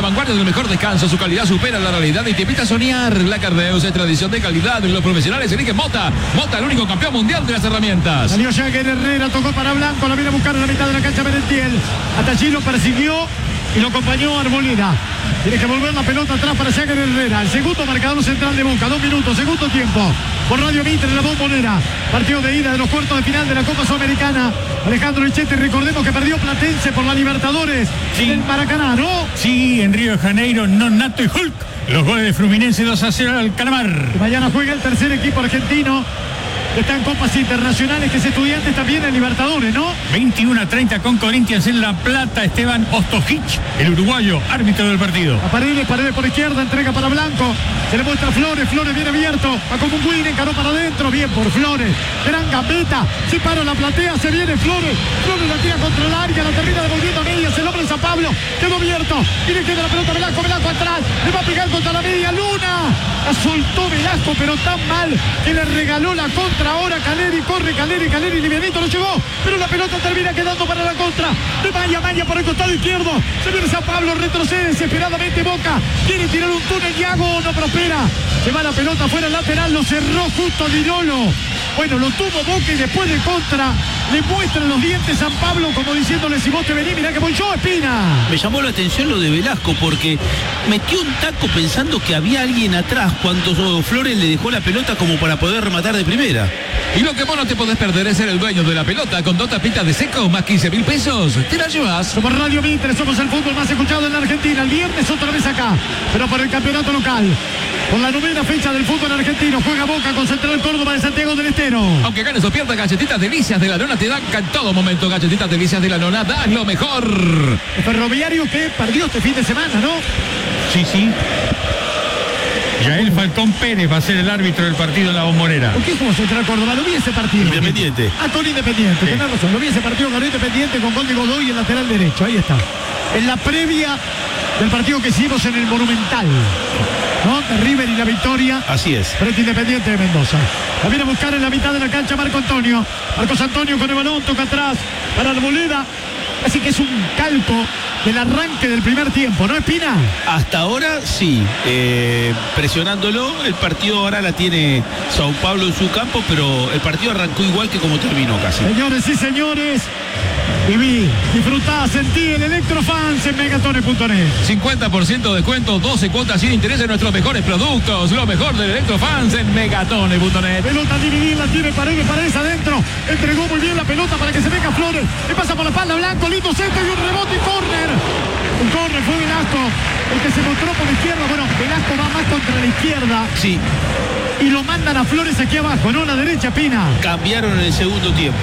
vanguardia del mejor descanso. Su calidad supera la realidad y te invita a soñar. La Cardeus es tradición de calidad. Los profesionales eligen Mota. Mota, el único campeón mundial de las herramientas. Salió Jagger Herrera, tocó para Blanco, la viene a buscar en la mitad de la cancha Merentiel. Hasta allí lo persiguió y lo acompañó Arboleda. Tiene que volver la pelota atrás para Jagger Herrera. El segundo marcador central de Boca. 2 minutos, segundo tiempo. Por Radio Mitre, la Bombonera. Partido de ida de los cuartos de final de la Copa Sudamericana. Alejandro Echete, recordemos que perdió Platense por la Libertadores en el Maracaná, ¿no? Sí, en Río de Janeiro, Nonato y Hulk. Los goles de Fluminense 2-0 al Calamar. Y mañana juega el tercer equipo argentino. Está en Copas Internacionales, que es Estudiantes también en Libertadores, ¿no? 21-30 con Corinthians en La Plata. Esteban Ostojic, el uruguayo, árbitro del partido. A Paredes por izquierda, entrega para Blanco. Se le muestra a Flores, Flores viene abierto. Va como un Win, encaró para adentro. Bien por Flores. Gran gambeta. Si para la platea, se viene Flores. Flores la tira contra el área, la termina devolviendo a media. Se logra en San Pablo. Quedó abierto. Y le queda la pelota a Velasco, Velasco atrás. Le va a pegar contra la media luna. La soltó Velasco, pero tan mal que le regaló la contra. Ahora Caleri, corre Caleri, livianito, lo llegó, pero la pelota termina quedando para la contra de Maya por el costado izquierdo. Se viene San Pablo, retrocede desesperadamente Boca, quiere tirar un túnel y Hago, no prospera. Se va la pelota fuera lateral, lo cerró justo Dinolo. Bueno, lo tuvo Boca y después de contra le muestran los dientes San Pablo como diciéndole: si vos te venís, mirá que voy yo, Espina. Me llamó la atención lo de Velasco porque metió un taco pensando que había alguien atrás cuando Flores le dejó la pelota como para poder rematar de primera. Y lo que vos no te podés perder es ser el dueño de la pelota con 2 tapitas de seco más 15.000 pesos. Te la llevas. Somos Radio Mitre, somos el fútbol más escuchado en la Argentina. El viernes otra vez acá, pero por el campeonato local. Por la 9ª fecha del fútbol argentino, juega Boca con Central Córdoba de Santiago del Estero. Aunque ganes o pierdas, Galletitas Delicias de la Nona te dan en todo momento. Galletitas Delicias de la Nona, das lo mejor. El Ferroviario que perdió este fin de semana, ¿no? Sí. Yael Falcón Pérez va a ser el árbitro del partido en la Bombonera. ¿Por qué jugó Central Córdoba? Lo vi ese partido. Independiente. Con Independiente, Sí. tenés razón. Lo vi ese partido con Independiente con gol de Godoy y el lateral derecho. Ahí está. En la previa del partido que hicimos en el Monumental, ¿no? De River y la victoria. Así es. Frente Independiente de Mendoza. La viene a buscar en la mitad de la cancha Marco Antonio. Marcos Antonio con el balón, toca atrás para Arboleda. Así que es un calco del arranque del primer tiempo, ¿no, Espina? Hasta ahora sí, presionándolo. El partido ahora la tiene Sao Paulo en su campo, pero el partido arrancó igual que como terminó casi. Señores y señores, viví, disfrutá, sentí el Electrofans en megatones.net. 50% de descuento, 12 cuotas sin interés en nuestros mejores productos. Lo mejor del Electrofans en megatones.net. Pelota dividida, tiene Paredes adentro. Entregó muy bien la pelota para que se venga Flores. Le pasa por la espalda Blanco, lindo centro y un rebote y córner. Un córner fue Velasco, el que se mostró por la izquierda. Bueno, Velasco va más contra la izquierda. Sí, Y lo mandan a Flores aquí abajo, no a la derecha, Pina. cambiaron en el segundo tiempo.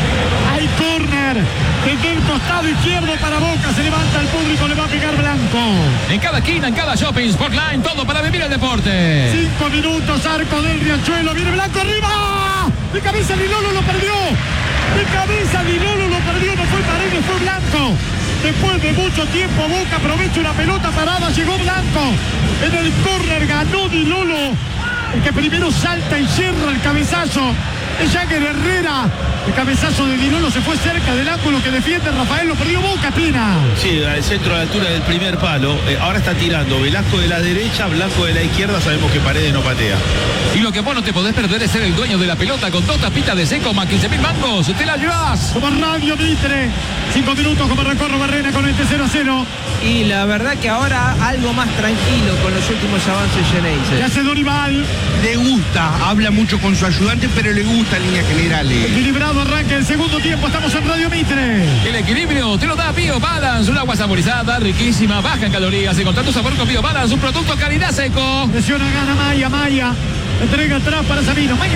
Hay córner desde el costado izquierdo para Boca. Se levanta el público, le va a pegar Blanco. En cada esquina, en cada shopping, Sportline, todo para vivir el deporte. 5 minutos, arco del Riachuelo. Viene Blanco arriba. De cabeza Dinolo lo perdió. De cabeza Dinolo lo perdió. No fue Paredes, fue Blanco. Después de mucho tiempo, Boca aprovecha una pelota parada. Llegó Blanco. En el córner ganó Dinolo. El que primero salta y cierra el cabezazo de Jagger Herrera. El cabezazo de Dinolo se fue cerca del ángulo que defiende Rafael. Lo perdió Boca, Pina. Sí, al centro a la altura del primer palo. Ahora está tirando Velasco de la derecha, Blanco de la izquierda. Sabemos que Paredes no patea. Y lo que vos no te podés perder es ser el dueño de la pelota con 2 tapitas de seco más 15.000 mangos. Te la llevas. Como Radio Mitre. 5 minutos como recorre Barrena con este 0-0. Y la verdad que ahora algo más tranquilo con los últimos avances ¿Qué Geneise. hace Dorival? Le gusta, habla mucho con su ayudante, pero le gusta en líneas generales. Equilibrado arranque el segundo tiempo. Estamos en Radio Mitre. El equilibrio te lo da Bio Balance, un agua saborizada, riquísima, baja en calorías. Encontrá tu sabor con Bio Balance, un producto calidad seco. Presiona, gana Maya. Entrega atrás para Sabino. Maya.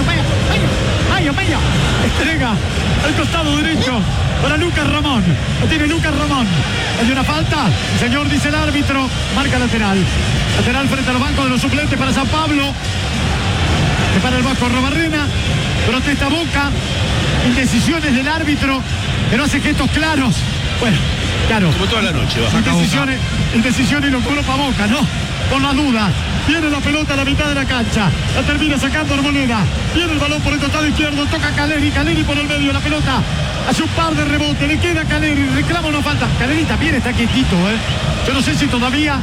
Entrega al costado derecho para Lucas Ramón. Lo tiene Lucas Ramón. Hay una falta. El señor dice el árbitro. Marca lateral. Lateral frente a los bancos de los suplentes para San Pablo. Que para el Vasco Robarrena. Protesta Boca. Indecisiones del árbitro. Que no hace gestos claros. Bueno, claro. Como toda la noche va. Indecisiones y lo cobró para Boca, ¿no? Por la duda. Viene la pelota a la mitad de la cancha. La termina sacando Arboleda. Viene el balón por el costado izquierdo. Toca Caleri por el medio. La pelota hace un par de rebotes. Le queda Caleri. Reclama una falta. Caleri también está quietito, ¿eh? Yo no sé si todavía